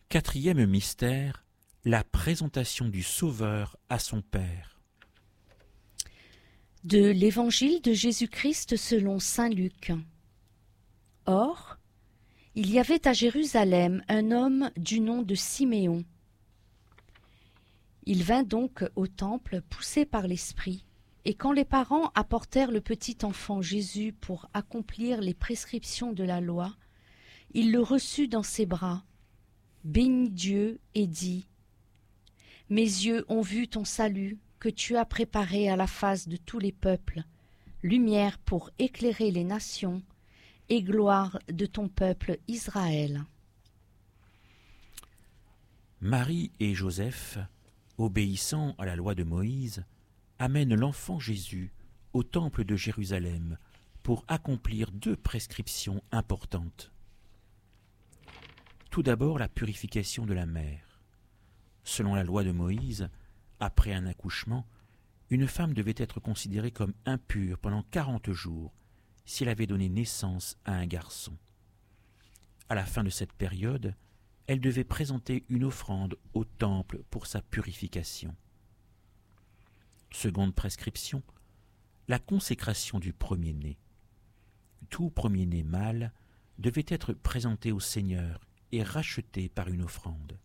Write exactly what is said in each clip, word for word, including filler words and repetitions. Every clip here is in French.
Quatrième mystère, la présentation du Sauveur à son Père. De l'Évangile de Jésus-Christ selon saint Luc. Or, il y avait à Jérusalem un homme du nom de Siméon. Il vint donc au temple poussé par l'Esprit, et quand les parents apportèrent le petit enfant Jésus pour accomplir les prescriptions de la loi, il le reçut dans ses bras, bénit Dieu et dit : « Mes yeux ont vu ton salut que tu as préparé à la face de tous les peuples, lumière pour éclairer les nations et gloire de ton peuple Israël. » Marie et Joseph, obéissant à la loi de Moïse, amènent l'enfant Jésus au temple de Jérusalem pour accomplir deux prescriptions importantes. Tout d'abord, la purification de la mère. Selon la loi de Moïse, après un accouchement, une femme devait être considérée comme impure pendant quarante jours si elle avait donné naissance à un garçon. À la fin de cette période, elle devait présenter une offrande au temple pour sa purification. Seconde prescription, la consécration du premier-né. Tout premier-né mâle devait être présenté au Seigneur et racheté par une offrande.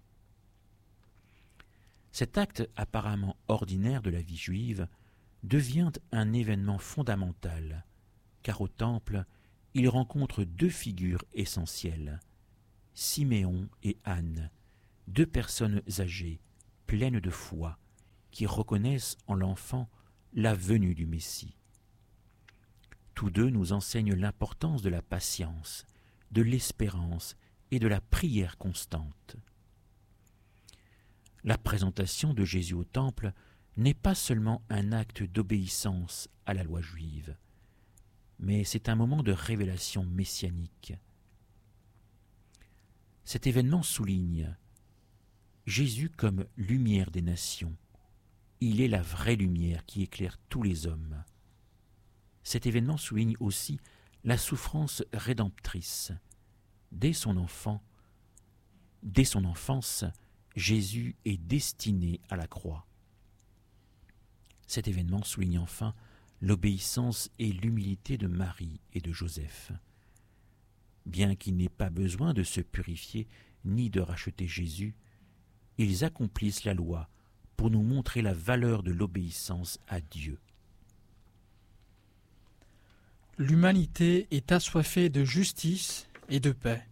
Cet acte apparemment ordinaire de la vie juive devient un événement fondamental, car au temple, il rencontre deux figures essentielles, Siméon et Anne, deux personnes âgées, pleines de foi, qui reconnaissent en l'enfant la venue du Messie. Tous deux nous enseignent l'importance de la patience, de l'espérance et de la prière constante. La présentation de Jésus au temple n'est pas seulement un acte d'obéissance à la loi juive, mais c'est un moment de révélation messianique. Cet événement souligne Jésus comme lumière des nations. Il est la vraie lumière qui éclaire tous les hommes. Cet événement souligne aussi la souffrance rédemptrice. Dès son enfant, dès son enfance, Jésus est destiné à la croix. Cet événement souligne enfin l'obéissance et l'humilité de Marie et de Joseph. Bien qu'ils n'aient pas besoin de se purifier ni de racheter Jésus, ils accomplissent la loi pour nous montrer la valeur de l'obéissance à Dieu. L'humanité est assoiffée de justice et de paix.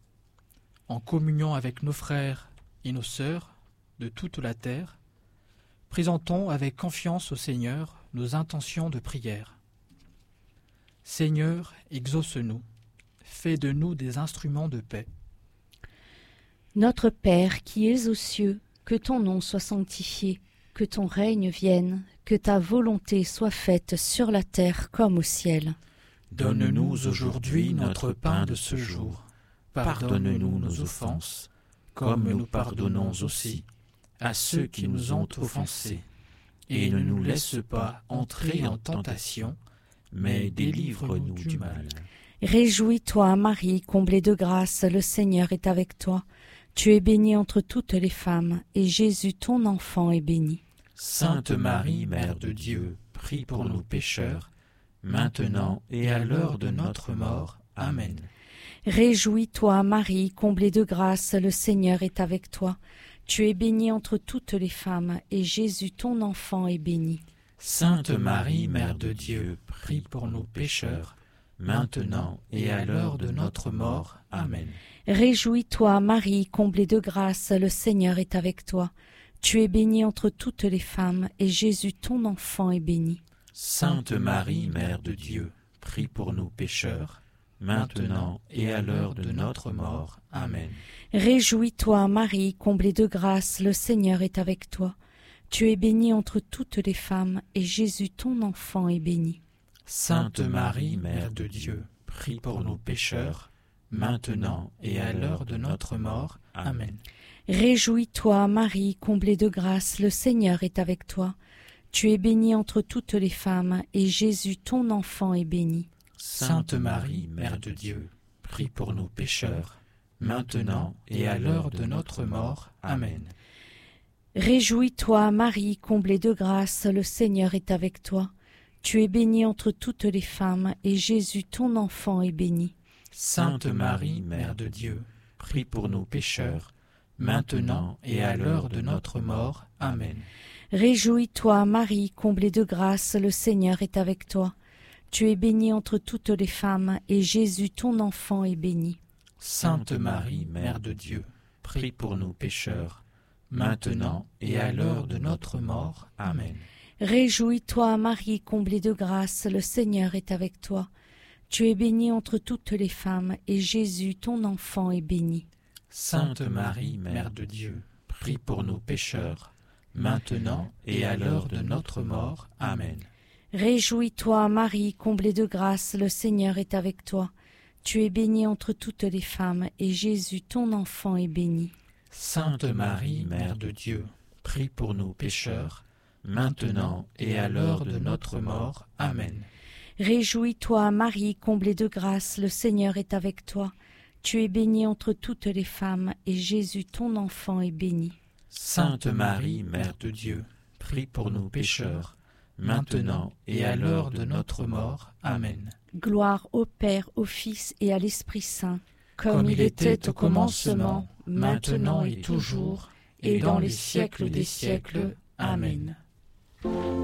En communion avec nos frères et nos sœurs de toute la terre, présentons avec confiance au Seigneur nos intentions de prière. Seigneur, exauce-nous, fais de nous des instruments de paix. Notre Père qui es aux cieux, que ton nom soit sanctifié, que ton règne vienne, que ta volonté soit faite sur la terre comme au ciel. Donne-nous aujourd'hui notre pain de ce jour. Pardonne-nous nos offenses, comme nous pardonnons aussi à ceux qui nous ont offensés. Et ne nous laisse pas entrer en tentation, mais délivre-nous du mal. Réjouis-toi, Marie, comblée de grâce, le Seigneur est avec toi. Tu es bénie entre toutes les femmes, et Jésus, ton enfant, est béni. Sainte Marie, Mère de Dieu, prie pour nous pécheurs, maintenant et à l'heure de notre mort. Amen. Réjouis-toi, Marie, comblée de grâce, le Seigneur est avec toi. Tu es bénie entre toutes les femmes, et Jésus, ton enfant, est béni. Sainte Marie, Mère de Dieu, prie pour nous pécheurs, maintenant et à l'heure de notre mort. Amen. Réjouis-toi, Marie, comblée de grâce, le Seigneur est avec toi. Tu es bénie entre toutes les femmes, et Jésus, ton enfant, est béni. Sainte Marie, Mère de Dieu, prie pour nous pécheurs, maintenant et à l'heure de notre mort. Amen. Réjouis-toi, Marie, comblée de grâce, le Seigneur est avec toi. Tu es bénie entre toutes les femmes, et Jésus, ton enfant, est béni. Sainte Marie, Mère de Dieu, prie pour nous pécheurs, maintenant et à l'heure de notre mort. Amen. Réjouis-toi, Marie, comblée de grâce, le Seigneur est avec toi. Tu es bénie entre toutes les femmes, et Jésus, ton enfant, est béni. Sainte Marie, Mère de Dieu, prie pour nous pécheurs, maintenant et à l'heure de notre mort. Amen. Réjouis-toi, Marie, comblée de grâce, le Seigneur est avec toi. Tu es bénie entre toutes les femmes, et Jésus, ton enfant, est béni. Sainte Marie, Mère de Dieu, prie pour nous pécheurs, maintenant et à l'heure de notre mort. Amen. Réjouis-toi, Marie, comblée de grâce, le Seigneur est avec toi. Tu es bénie entre toutes les femmes, et Jésus, ton enfant, est béni. Sainte Marie, Mère de Dieu, prie pour nous pécheurs, maintenant et à l'heure de notre mort. Amen. Réjouis-toi, Marie, comblée de grâce, le Seigneur est avec toi. Tu es bénie entre toutes les femmes, et Jésus, ton enfant, est béni. Sainte Marie, Mère de Dieu, prie pour nous pécheurs, maintenant et à l'heure de notre mort. Amen. Réjouis-toi, Marie, comblée de grâce, le Seigneur est avec toi. Tu es bénie entre toutes les femmes, et Jésus, ton enfant, est béni. Sainte Marie, Mère de Dieu, prie pour nous pécheurs, maintenant et à l'heure de notre mort. Amen. Réjouis-toi, Marie, comblée de grâce, le Seigneur est avec toi. Tu es bénie entre toutes les femmes, et Jésus, ton enfant, est béni. Sainte Marie, Mère de Dieu, prie pour nous pécheurs, maintenant et à l'heure de notre mort. Amen. Gloire au Père, au Fils et à l'Esprit Saint, comme, comme il était au commencement, maintenant et toujours, et dans les siècles des siècles. Amen.